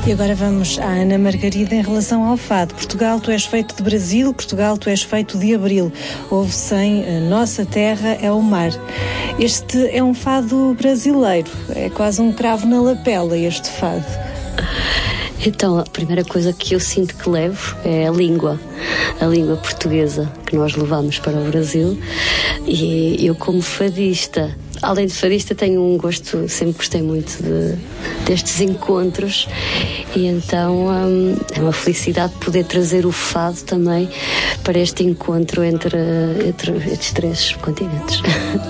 E agora vamos à Ana Margarida em relação ao fado. Portugal, tu és feito de Brasil, Portugal, tu és feito de Abril. Ouve-se em Nossa Terra é o Mar. Este é um fado brasileiro, é quase um cravo na lapela este fado. Então, a primeira coisa que eu sinto que levo é a língua portuguesa que nós levamos para o Brasil. E eu, como fadista, além de fadista, tenho um gosto, sempre gostei muito destes encontros, e então é uma felicidade poder trazer o fado também para este encontro entre estes três continentes.